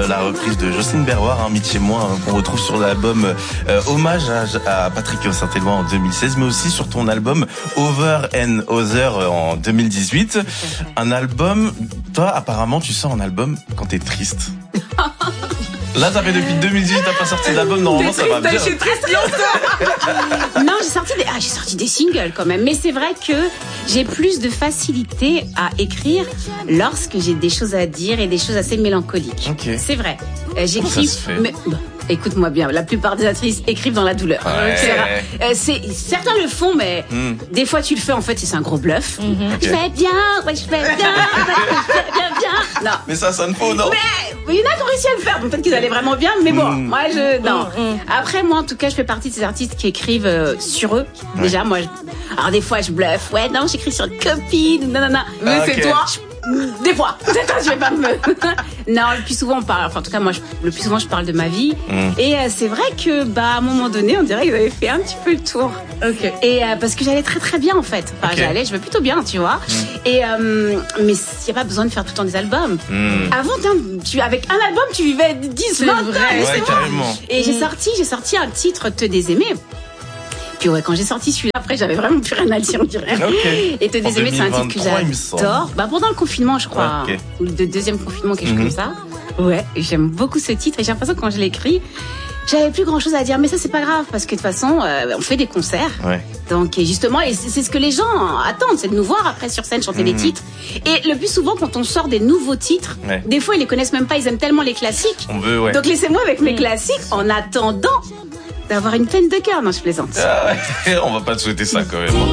la reprise de Jocelyne Berroir, Mythe chez moi, qu'on retrouve sur l'album Hommage à Patrick Saint-Éloi en 2016, mais aussi sur ton album Over and Other en 2018. Un album, toi apparemment tu sors un album quand t'es triste. Là, ça fait depuis 2018, t'as pas sorti d'album, normalement ça va bien. Je suis triste longtemps. Non, j'ai sorti des singles quand même. Mais c'est vrai que j'ai plus de facilité à écrire lorsque j'ai des choses à dire et des choses assez mélancoliques. Okay. C'est vrai. J'écris. Écoute-moi bien, la plupart des actrices écrivent dans la douleur. Ouais. Certains le font, mais des fois tu le fais en fait, c'est un gros bluff. Okay. Je vais bien, ouais, je vais bien, bien. Non. Mais ça sonne faux, non? Mais il y en a qui ont réussi à le faire, donc peut-être qu'ils allaient vraiment bien, mais bon, moi non. Après, moi en tout cas, je fais partie de ces artistes qui écrivent sur eux. Ouais. Déjà, moi, alors des fois je bluffe, ouais, non, j'écris sur une copine, non. Mais c'est toi. Des fois, je vais pas me. Non, le plus souvent on parle. Enfin, en tout cas, moi, le plus souvent je parle de ma vie. Et c'est vrai que, à un moment donné, on dirait que j'avais fait un petit peu le tour. Ok. Et parce que j'allais très très bien en fait. Enfin, je vais plutôt bien, tu vois. Et mais il y a pas besoin de faire tout le temps des albums. Avant, avec un album, tu vivais 10, 20 ans. Ouais, carrément. Et j'ai sorti un titre, Te désaimer. Puis ouais, quand j'ai sorti celui-là, après, j'avais vraiment plus rien à dire, on dirait. Okay. Et Te désaimer, c'est un titre que j'adore. Pendant le confinement, je crois. Ouais, okay. Ou le deuxième confinement, quelque chose comme ça. Ouais, j'aime beaucoup ce titre. Et j'ai l'impression que quand je l'ai écrit, j'avais plus grand chose à dire. Mais ça, c'est pas grave, parce que de toute façon, on fait des concerts. Ouais. Donc, et justement, et c'est ce que les gens attendent, c'est de nous voir après sur scène chanter des titres. Et le plus souvent, quand on sort des nouveaux titres, des fois, ils les connaissent même pas, ils aiment tellement les classiques. On veut, ouais. Donc, laissez-moi avec mes classiques en attendant d'avoir une peine de cœur. Non, je plaisante. On va pas te souhaiter ça quand même.